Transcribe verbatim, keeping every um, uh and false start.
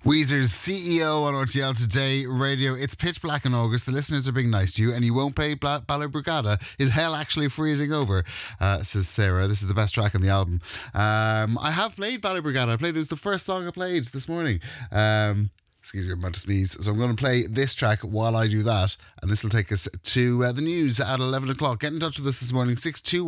Weezer's C E O on R T L Today Radio. It's pitch black in August. The listeners are being nice to you, and you won't play Bla- Ballybrigada. Is hell actually freezing over? Uh, says Sarah. This is the best track on the album. Um, I have played Ballybrigada. I played it was the first song I played this morning. Um, Excuse me, I'm about to sneeze. So I'm going to play this track while I do that, and this will take us to uh, the news at eleven o'clock. Get in touch with us this morning, six two